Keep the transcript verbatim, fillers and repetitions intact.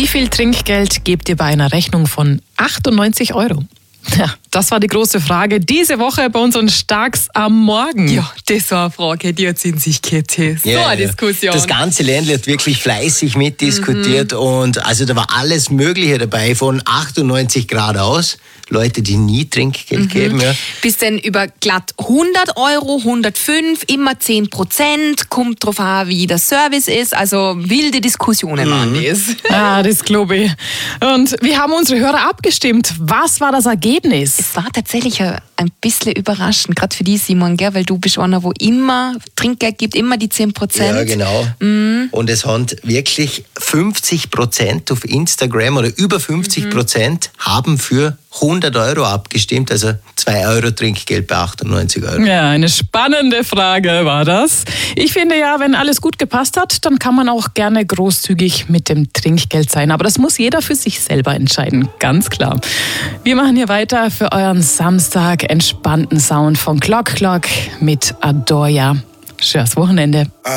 viel Trinkgeld gebt ihr bei einer Rechnung von achtundneunzig Euro? Ja, das war die große Frage diese Woche bei unseren Starks am Morgen. Ja, das war eine Frage, die hat in sich gehabt. So ja, eine ja. Diskussion. Das ganze Ländle hat wirklich fleißig mitdiskutiert mhm. und also da war alles Mögliche dabei, von achtundneunzig Grad aus. Leute, die nie Trinkgeld mhm. geben. Ja. Bis denn über glatt hundert Euro, hundertfünf, immer zehn Prozent, kommt drauf an, wie der Service ist. Also wilde Diskussionen mhm. waren das. Ah, das glaube ich. Und wie haben unsere Hörer abgestimmt? Was war das Ergebnis? Es war tatsächlich ein bisschen überraschend, gerade für dich, Simon, gell? Weil du bist einer, wo immer Trinkgeld gibt, immer die zehn Prozent. Ja, genau. Mhm. Und es haben wirklich fünfzig Prozent auf Instagram oder über fünfzig Prozent mhm. haben für hundert Euro abgestimmt, also zwei Euro Trinkgeld bei achtundneunzig Euro. Ja, eine spannende Frage war das. Ich finde ja, wenn alles gut gepasst hat, dann kann man auch gerne großzügig mit dem Trinkgeld sein. Aber das muss jeder für sich selber entscheiden, ganz klar. Wir machen hier weiter für euren Samstag entspannten Sound von Clock Clock mit Adoya. Schönes Wochenende.